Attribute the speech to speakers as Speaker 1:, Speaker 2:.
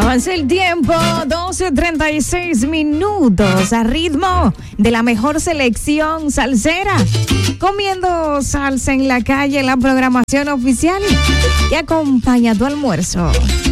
Speaker 1: Avanza el tiempo, 12:36 minutos, a ritmo de la mejor selección salsera. Comiendo salsa en la calle, la programación oficial, y acompaña tu almuerzo.